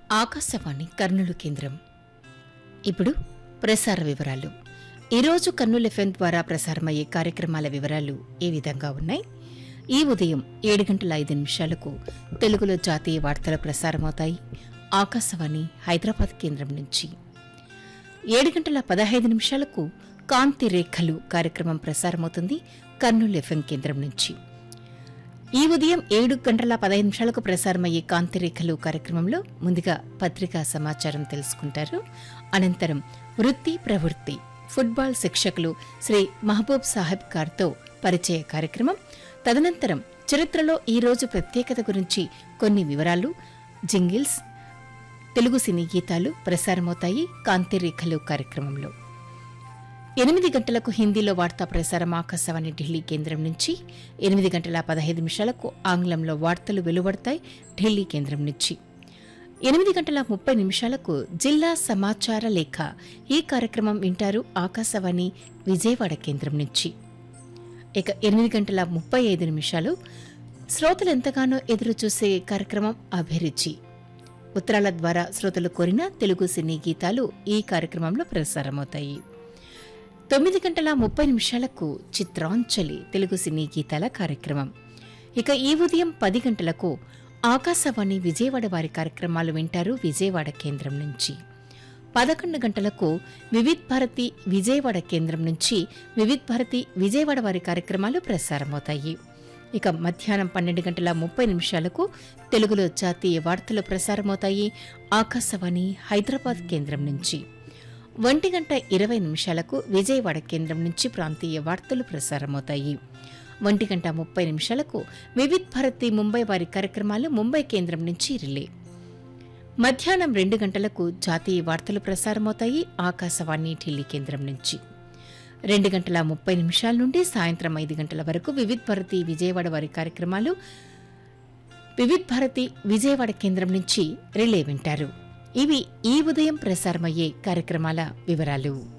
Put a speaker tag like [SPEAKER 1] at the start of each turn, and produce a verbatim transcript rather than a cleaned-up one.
[SPEAKER 1] ఆకాశవాణి కర్నూలు కేంద్రం. ఇప్పుడు ప్రసార వివరాలు. ఈరోజు కర్నూలు ఎఫ్ఎం ద్వారా ప్రసారమయ్యే కార్యక్రమాల వివరాలు ఈ విధంగా ఉన్నాయి. ఈ ఉదయం ఏడు గంటల ఐదు నిమిషాలకు తెలుగులో జాతీయ వార్తలు ప్రసారమవుతాయి ఆకాశవాణి హైదరాబాద్ కేంద్రం నుంచి. ఏడు గంటల పదహైదు నిమిషాలకు కాంతి రేఖలు కార్యక్రమం ప్రసారమవుతుంది కర్నూలు ఎఫ్ఎం కేంద్రం నుంచి. ఈ ఉదయం ఏడు గంటల పదహైదు నిమిషాలకు ప్రసారమయ్యే కాంతి రేఖలు కార్యక్రమంలో ముందుగా పత్రికా సమాచారం తెలుసుకుంటారు. అనంతరం వృత్తి ప్రవృత్తి ఫుట్బాల్ శిక్షకులు శ్రీ మహబూబ్ సాహెబ్ గారితో పరిచయ కార్యక్రమం. తదనంతరం చరిత్రలో ఈ రోజు ప్రత్యేకత గురించి కొన్ని వివరాలు, జింగిల్స్, తెలుగు సినీ గీతాలు ప్రసారమవుతాయి కాంతి రేఖలు కార్యక్రమంలో. ఎనిమిది గంటలకు హిందీలో వార్తా ప్రసారం ఆకాశవాణి ఢిల్లీ కేంద్రం నుంచి. ఎనిమిది గంటల పదహైదు నిమిషాలకు ఆంగ్లంలో వార్తలు వెలువడతాయి ఢిల్లీ కేంద్రం నుంచి. ఎనిమిది గంటల ముప్పై నిమిషాలకు జిల్లా సమాచార లేఖ ఈ కార్యక్రమం వింటారు ఆకాశవాణి విజయవాడ కేంద్రం నుంచి. ఇక ఎనిమిది గంటల ముప్పై ఐదు నిమిషాలు శ్రోతలు ఎంతగానో ఎదురు చూసే కార్యక్రమం అభిరుచి. ఉత్తరాల ద్వారా శ్రోతలు కోరిన తెలుగు సినీ గీతాలు ఈ కార్యక్రమంలో ప్రసారమవుతాయి. తొమ్మిది గంటల ముప్పై నిమిషాలకు చిత్రాంజలి తెలుగు సినీ గీతాల కార్యక్రమం. ఇక ఈ ఉదయం పది గంటలకు ఆకాశవాణి విజయవాడ వారి కార్యక్రమాలు వింటారు విజయవాడ కేంద్రం నుంచి. పదకొండు గంటలకు వివిధ్ భారతి విజయవాడ కేంద్రం నుంచి వివిధ్ భారతి విజయవాడ వారి కార్యక్రమాలు ప్రసారమవుతాయి. ఇక మధ్యాహ్నం పన్నెండు గంటల ముప్పై నిమిషాలకు తెలుగులో జాతీయ వార్తలు ప్రసారమవుతాయి ఆకాశవాణి హైదరాబాద్ కేంద్రం నుంచి. ఒంటి గంట ఇరవై నిమిషాలకు విజయవాడ కేంద్రం నుంచి ప్రాంతీయ వార్తలు ప్రసారమవుతాయి. ఒంటి గంట ముప్పై నిమిషాలకు వివిధ్ భారతి ముంబై వారి కార్యక్రమాలు ముంబై కేంద్రం నుంచి రిలే. మధ్యాహ్నం రెండు గంటలకు జాతీయ వార్తలు ప్రసారమవుతాయి ఆకాశవాణి ఢిల్లీ కేంద్రం నుంచి. రెండు గంటల ముప్పై నిమిషాల నుండి సాయంత్రం ఐదు గంటల వరకు వివిధ్ భారతి విజయవాడ వారి కార్యక్రమాలు వివిధ్ భారతి విజయవాడ కేంద్రం నుంచి రిలే వింటారు. ఇవి ఈ ఉదయం ప్రసారమయ్యే కార్యక్రమాల వివరాలు.